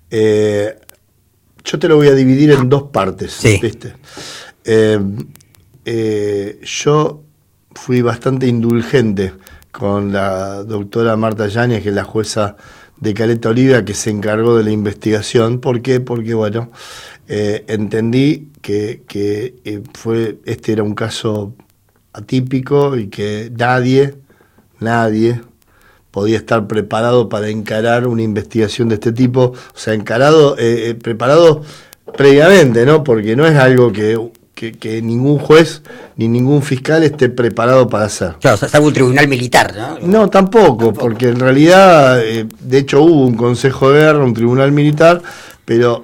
Yo te lo voy a dividir en dos partes, Sí. ¿viste? Yo fui bastante indulgente con la doctora Marta Yáñez, que es la jueza de Caleta Olivia, que se encargó de la investigación. ¿Por qué? Porque, bueno, entendí que este era un caso atípico y que nadie podía estar preparado para encarar una investigación de este tipo, o sea, preparado previamente, ¿no? Porque no es algo que ningún juez ni ningún fiscal esté preparado para hacer. Claro, o sea, es algo un tribunal militar, ¿no? No, tampoco, porque en realidad, de hecho hubo un consejo de guerra, un tribunal militar, pero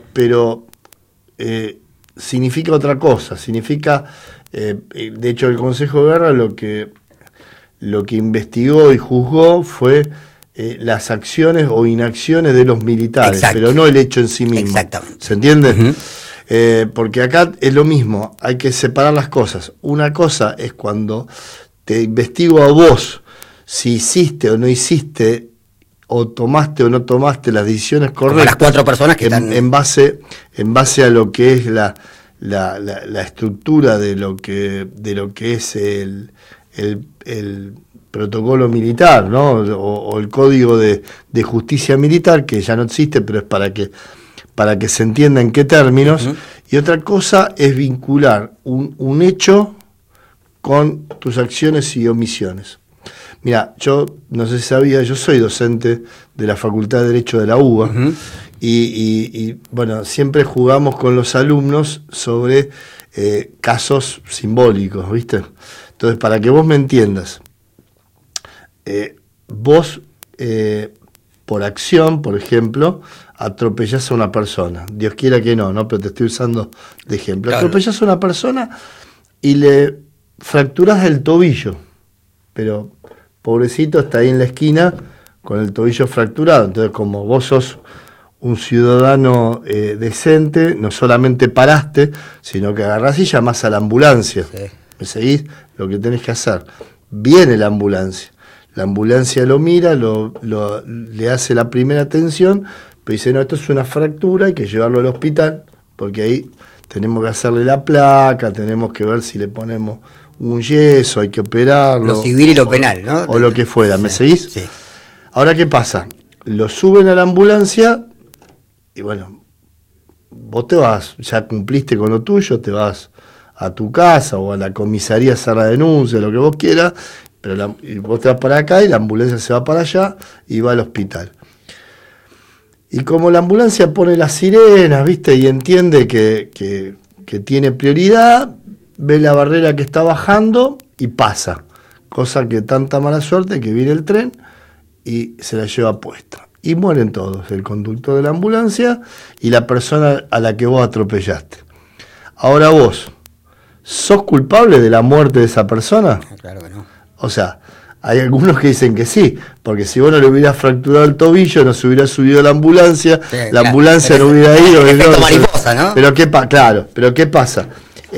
significa otra cosa, significa, de hecho el consejo de guerra lo que investigó y juzgó fue las acciones o inacciones de los militares. Exacto. Pero no el hecho en sí mismo. Exactamente. ¿Se entiende? Porque acá es lo mismo, hay que separar las cosas. Una cosa es cuando te investigo a vos si hiciste o no hiciste, o tomaste o no tomaste las decisiones correctas. Como las 4 personas que están en base a lo que es la estructura de lo que es el protocolo militar, ¿no? O el código de justicia militar, que ya no existe, pero es para que se entienda en qué términos. Y otra cosa es vincular un hecho con tus acciones y omisiones. Mira, yo no sé si sabía, yo soy docente de la Facultad de Derecho de la UBA, y bueno, siempre jugamos con los alumnos sobre casos simbólicos, ¿viste? Entonces, para que vos me entiendas, vos, por acción, por ejemplo, atropellás a una persona. Dios quiera que no, pero te estoy usando de ejemplo. Claro. Atropellás a una persona y le fracturás el tobillo, pero pobrecito está ahí en la esquina con el tobillo fracturado. Entonces, como vos sos un ciudadano decente, no solamente paraste, sino que agarrás y llamás a la ambulancia. Sí. ¿Me seguís? Lo que tenés que hacer. Viene la ambulancia lo mira, le hace la primera atención, pero dice, no, esto es una fractura, hay que llevarlo al hospital, porque ahí tenemos que hacerle la placa, tenemos que ver si le ponemos un yeso, hay que operarlo. Lo civil y lo penal, ¿no? O lo que fuera, ¿me seguís? Sí. Ahora, ¿qué pasa? Lo suben a la ambulancia y bueno, vos te vas, ya cumpliste con lo tuyo, te vas a tu casa o a la comisaría a hacer la denuncia, lo que vos quieras, pero vos te vas para acá y la ambulancia se va para allá y va al hospital. Y como la ambulancia pone las sirenas, ¿viste? Y entiende que tiene prioridad, ve la barrera que está bajando y pasa. Cosa que tanta mala suerte que viene el tren y se la lleva puesta. Y mueren todos, el conductor de la ambulancia y la persona a la que vos atropellaste. Ahora vos, ¿sos culpable de la muerte de esa persona? Claro que no. O sea, hay algunos que dicen que sí, porque si vos no le hubieras fracturado el tobillo, no se hubiera subido a la ambulancia, sí, la ambulancia no hubiera ido. El efecto mariposa, ¿no? Pero ¿qué pasa?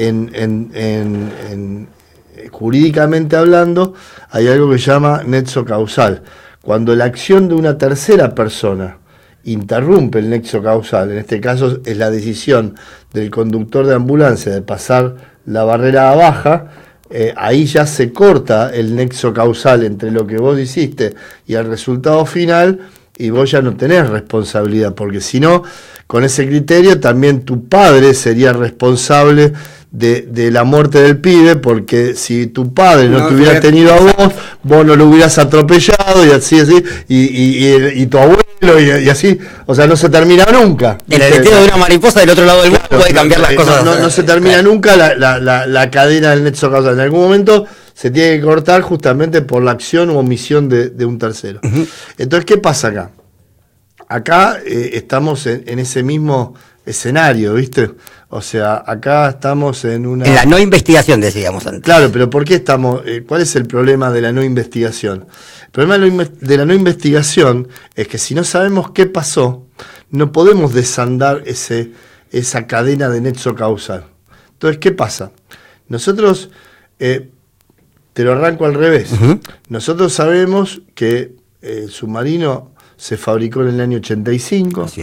Jurídicamente hablando, hay algo que se llama nexo causal. Cuando la acción de una tercera persona interrumpe el nexo causal, en este caso es la decisión del conductor de ambulancia de pasar la barrera baja, ahí ya se corta el nexo causal entre lo que vos hiciste y el resultado final, y vos ya no tenés responsabilidad, porque si no, con ese criterio también tu padre sería responsable de la muerte del pibe, porque si tu padre no te hubiera tenido a vos no lo hubieras atropellado, y así, y tu abuelo, y así, o sea, no se termina nunca. El aleteo de una mariposa del otro lado del mundo puede cambiar las cosas. No se termina nunca la cadena del nexo causal. En algún momento se tiene que cortar justamente por la acción u omisión de un tercero. Entonces, ¿qué pasa acá? Acá estamos en ese mismo escenario, ¿viste? O sea, acá estamos en la no investigación, decíamos antes. Claro, pero ¿por qué estamos? ¿Cuál es el problema de la no investigación? El problema de la no investigación es que si no sabemos qué pasó, no podemos desandar esa cadena de nexo causal. Entonces, ¿qué pasa? Nosotros, te lo arranco al revés. Nosotros sabemos que el submarino se fabricó en el año 85,